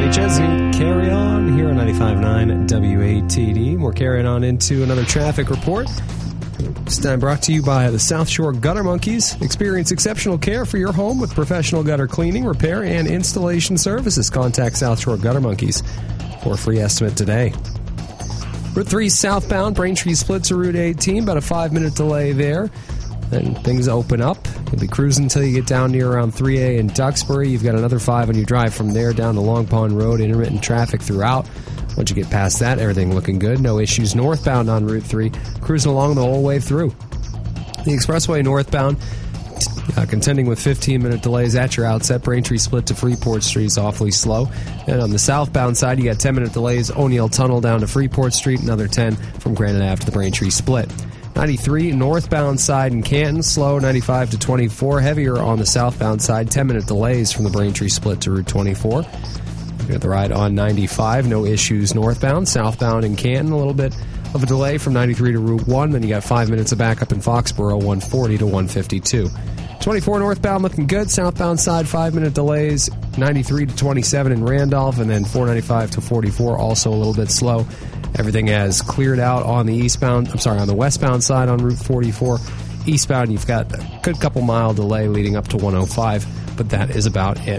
Kenny Chesney, Carry On, here on 95.9 WATD. We're carrying on into another traffic report. This time brought to you by the South Shore Gutter Monkeys. Experience exceptional care for your home with professional gutter cleaning, repair, and installation services. Contact South Shore Gutter Monkeys for a free estimate today. Route 3 southbound, Braintree split to Route 18, about a 5-minute delay there. Then things open up. You'll be cruising until you get down near around 3A in Duxbury. You've got another 5 on your drive from there down to Long Pond Road. Intermittent traffic throughout. Once you get past that, everything looking good. No issues northbound on Route 3. Cruising along the whole way through. The expressway northbound, contending with 15-minute delays at your outset. Braintree split to Freeport Street is awfully slow. And on the southbound side, you got 10-minute delays. O'Neill Tunnel down to Freeport Street. Another 10 from Granite Ave to the Braintree split. 93 northbound side in Canton, slow. 95 to 24, heavier on the southbound side. 10-minute delays from the Braintree split to Route 24. You got the ride on 95, no issues northbound. Southbound in Canton, a little bit of a delay from 93 to Route 1. Then you got 5 minutes of backup in Foxborough, 140 to 152. 24 northbound looking good. Southbound side, 5-minute delays. 93 to 27 in Randolph, and then 495 to 44, also a little bit slow. Everything has cleared out on the on the westbound side on Route 44. Eastbound, you've got a good couple mile delay leading up to 105, but that is about it.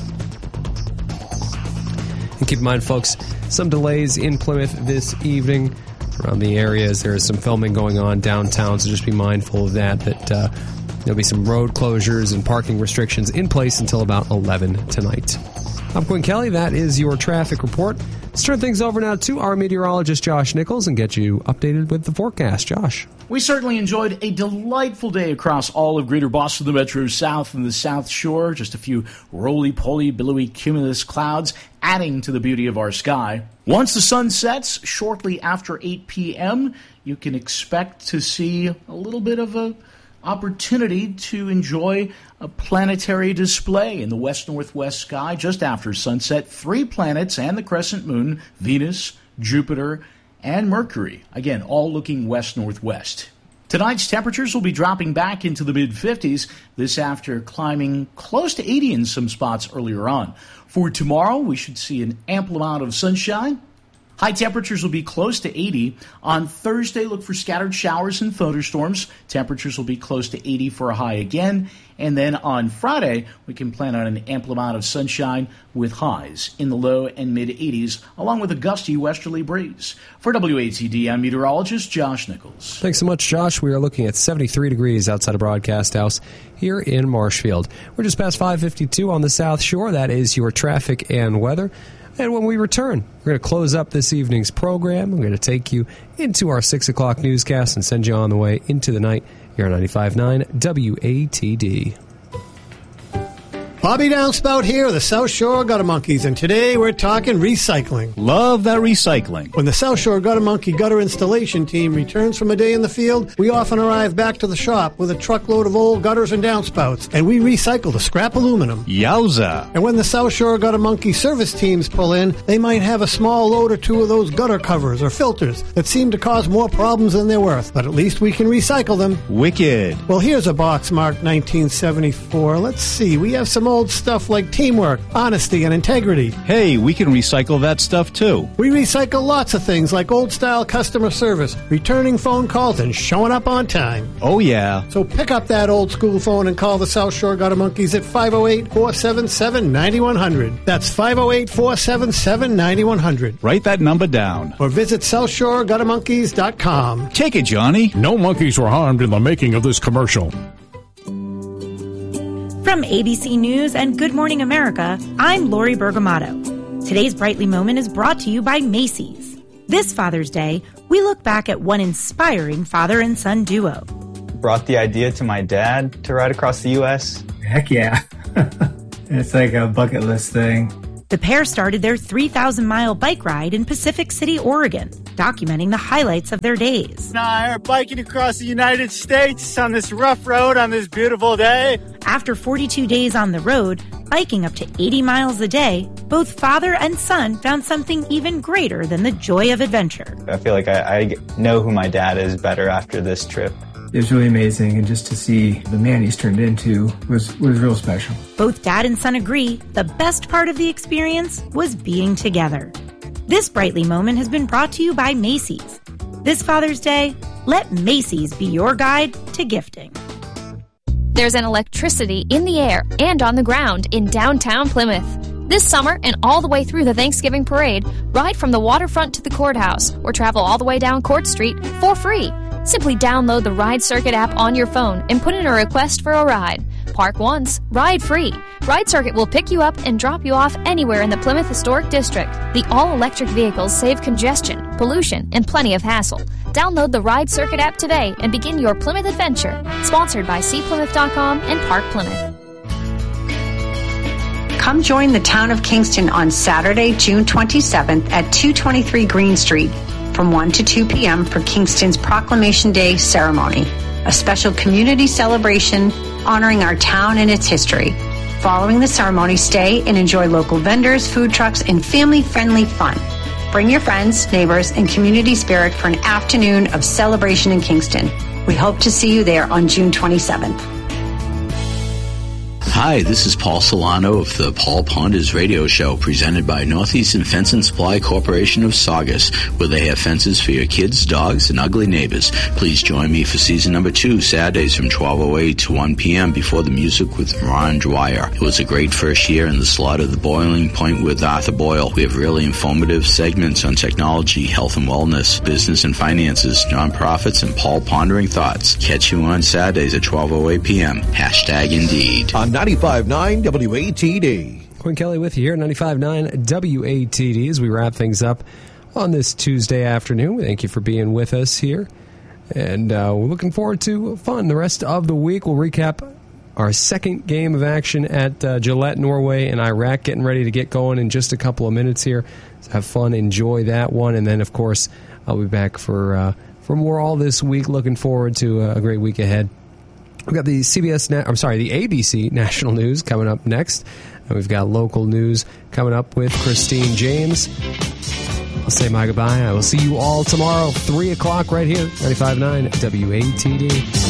And keep in mind, folks, some delays in Plymouth this evening around the areas. There is some filming going on downtown, so just be mindful of that there'll be some road closures and parking restrictions in place until about 11 tonight. I'm Quinn Kelly. That is your traffic report. Let's turn things over now to our meteorologist, Josh Nichols, and get you updated with the forecast. Josh. We certainly enjoyed a delightful day across all of Greater Boston, the Metro South, and the South Shore. Just a few roly-poly, billowy cumulus clouds adding to the beauty of our sky. Once the sun sets, shortly after 8 p.m., you can expect to see a little bit of a opportunity to enjoy a planetary display in the west-northwest sky just after sunset. 3 planets and the crescent moon, Venus, Jupiter, and Mercury. Again, all looking west-northwest. Tonight's temperatures will be dropping back into the mid-50s, this after climbing close to 80 in some spots earlier on. For tomorrow, we should see an ample amount of sunshine. High temperatures will be close to 80. On Thursday, look for scattered showers and thunderstorms. Temperatures will be close to 80 for a high again. And then on Friday, we can plan on an ample amount of sunshine with highs in the low and mid-80s, along with a gusty westerly breeze. For WATD, I'm meteorologist Josh Nichols. Thanks so much, Josh. We are looking at 73 degrees outside of Broadcast House here in Marshfield. We're just past 5:52 on the South Shore. That is your traffic and weather. And when we return, we're going to close up this evening's program. I'm going to take you into our 6 o'clock newscast and send you on the way into the night here on 95.9 WATD. Bobby Downspout here, the South Shore Gutter Monkeys, and today we're talking recycling. Love that recycling. When the South Shore Gutter Monkey gutter installation team returns from a day in the field, we often arrive back to the shop with a truckload of old gutters and downspouts, and we recycle the scrap aluminum. Yowza. And when the South Shore Gutter Monkey service teams pull in, they might have a small load or two of those gutter covers or filters that seem to cause more problems than they're worth, but at least we can recycle them. Wicked. Well, here's a box marked 1974. Let's see, we have some old stuff like teamwork, honesty, and integrity. Hey, we can recycle that stuff too. We recycle lots of things like old-style customer service, returning phone calls, and showing up on time. Oh, yeah. So pick up that old-school phone and call the South Shore Gutter Monkeys at 508-477-9100. That's 508-477-9100. Write that number down. Or visit SouthShoreGutterMonkeys.com. Take it, Johnny. No monkeys were harmed in the making of this commercial. From ABC News and Good Morning America, I'm Lori Bergamato. Today's Brightly Moment is brought to you by Macy's. This Father's Day, we look back at one inspiring father and son duo. Brought the idea to my dad to ride across the U.S. Heck yeah. It's like a bucket list thing. The pair started their 3,000-mile bike ride in Pacific City, Oregon, documenting the highlights of their days. We're biking across the United States on this rough road on this beautiful day. After 42 days on the road, biking up to 80 miles a day, both father and son found something even greater than the joy of adventure. I feel like I know who my dad is better after this trip. is really amazing, and just to see the man he's turned into was real special. Both dad and son agree the best part of the experience was being together. This Brightly moment has been brought to you by Macy's. This Father's Day, let Macy's be your guide to gifting. There's an electricity in the air and on the ground in downtown Plymouth. This summer and all the way through the Thanksgiving parade, ride from the waterfront to the courthouse or travel all the way down Court Street for free. Simply download the Ride Circuit app on your phone and put in a request for a ride. Park once, ride free. Ride Circuit will pick you up and drop you off anywhere in the Plymouth Historic District. The all-electric vehicles save congestion, pollution, and plenty of hassle. Download the Ride Circuit app today and begin your Plymouth adventure. Sponsored by cplymouth.com and Park Plymouth. Come join the town of Kingston on Saturday, June 27th at 223 Green Street from 1 to 2 p.m. for Kingston's Proclamation Day ceremony, a special community celebration honoring our town and its history. Following the ceremony, stay and enjoy local vendors, food trucks, and family-friendly fun. Bring your friends, neighbors, and community spirit for an afternoon of celebration in Kingston. We hope to see you there on June 27th. Hi, this is Paul Solano of the Paul Ponders Radio Show, presented by Northeastern Fence and Supply Corporation of Saugus, where they have fences for your kids, dogs, and ugly neighbors. Please join me for season number 2, Saturdays from 12:08 to 1 p.m. before the music with Ron Dwyer. It was a great first year in the slot of the Boiling Point with Arthur Boyle. We have really informative segments on technology, health and wellness, business and finances, nonprofits, and Paul Pondering Thoughts. Catch you on Saturdays at 12:08 p.m. #Indeed. On 95.9 WATD. Quinn Kelly with you here at 95.9 WATD as we wrap things up on this Tuesday afternoon. We thank you for being with us here. And we're looking forward to fun the rest of the week. We'll recap our second game of action at Gillette, Norway, and Iraq, getting ready to get going in just a couple of minutes here. So have fun, enjoy that one. And then, of course, I'll be back for more all this week. Looking forward to a great week ahead. We've got the the ABC National News coming up next. And we've got local news coming up with Christine James. I'll say my goodbye. I will see you all tomorrow, 3 o'clock right here, 95.9 WATD.